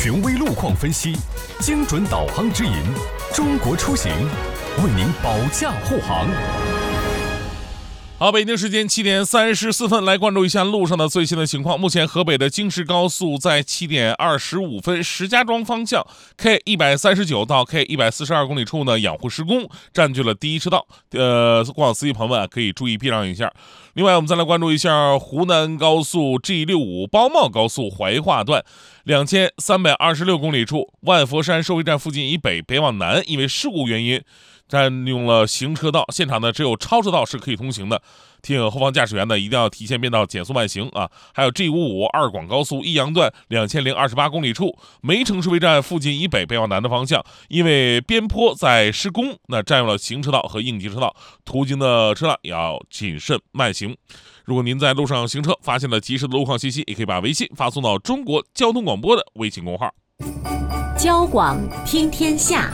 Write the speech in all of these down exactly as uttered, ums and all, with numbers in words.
权威路况分析，精准导航指引，中国出行为您保驾护航。 好，北京时间七点三十四分，来关注一下路上的最新的情况。目前河北的京石高速在七点二十五分石家庄方向 K 一百三十九到 K 一百四十二公里处呢，养护施工，占据了第一车道。呃，过往司机朋友们可以注意避让一下。另外，我们再来关注一下湖南高速 G 六十五包茂高速怀化段两千三百二十六公里处，万佛山收费站附近以北北往南，因为事故原因占用了行车道，现场呢只有超车道是可以通行的，提醒后方驾驶员呢一定要提前变道，减速慢行啊。还有 G 五十五二广高速益阳段两千零二十八公里处，梅城收费站附近以北北往南的方向，因为边坡在施工，那占用了行车道和应急车道，途经的车辆也要谨慎慢行。如果您在路上行车发现了及时的路况信息，也可以把微信发送到中国交通广播的微信公号。 交广听天下。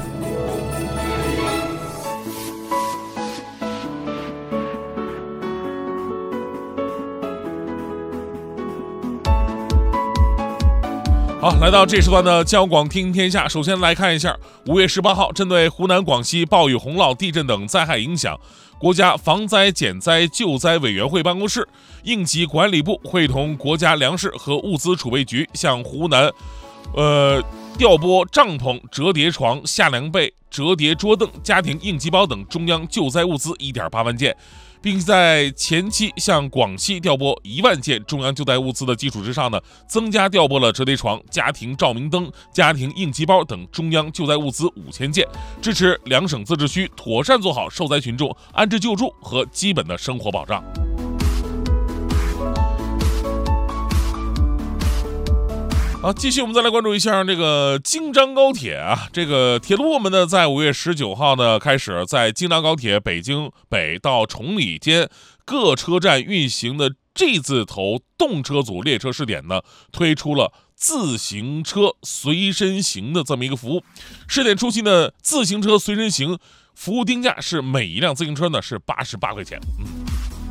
好，来到这时段的交广听天下，首先来看一下五月十八号，针对湖南、广西暴雨、洪涝、地震等灾害影响，国家防灾减灾救灾委员会办公室、应急管理部会同国家粮食和物资储备局向湖南，呃，调拨帐篷、折叠床、夏凉被、折叠桌凳、家庭应急包等中央救灾物资 一点八万件。并在前期向广西调拨一万件中央救灾物资的基础之上呢，增加调拨了折叠床、家庭照明灯、家庭应急包等中央救灾物资五千件，支持两省自治区妥善做好受灾群众安置救助和基本的生活保障。好，继续我们再来关注一下这个京张高铁啊，这个铁路部门呢，在五月十九号呢开始在京张高铁北京北到崇礼间各车站运行的 G 字头动车组列车试点呢，推出了自行车随身行的这么一个服务。试点初期呢，自行车随身行服务定价是每一辆自行车呢是八十八块钱。嗯。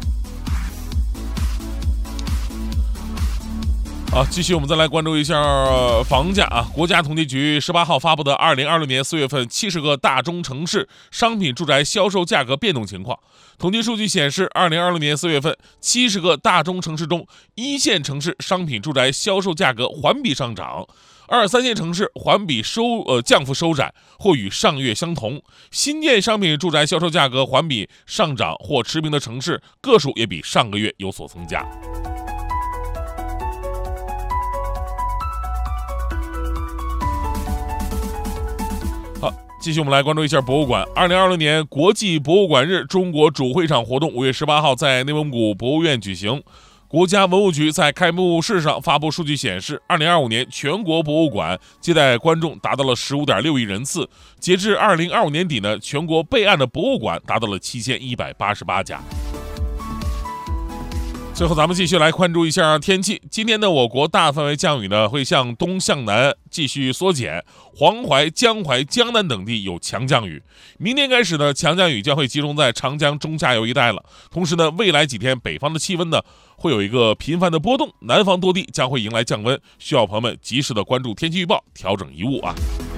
好，继续我们再来关注一下房价啊。国家统计局十八号发布的二零二六年四月份七十个大中城市商品住宅销售价格变动情况。统计数据显示，二零二六年四月份七十个大中城市中，一线城市商品住宅销售价格环比上涨，二三线城市环比收呃降幅收窄或与上月相同。新建商品住宅销售价格环比上涨或持平的城市个数也比上个月有所增加。好，继续我们来关注一下博物馆。二零二六年国际博物馆日中国主会场活动五月十八号在内蒙古博物院举行。国家文物局在开幕式上发布数据显示，二零二五年全国博物馆接待观众达到了 十五点六亿人次。截至二零二五年底呢，全国备案的博物馆达到了七千一百八十八家。最后咱们继续来关注一下天气。今天呢，我国大范围降雨呢会向东向南继续缩减，黄淮、江淮、江南等地有强降雨。明天开始呢，强降雨将会集中在长江中下游一带了。同时呢，未来几天北方的气温呢会有一个频繁的波动，南方多地将会迎来降温，需要朋友们及时的关注天气预报，调整衣物啊。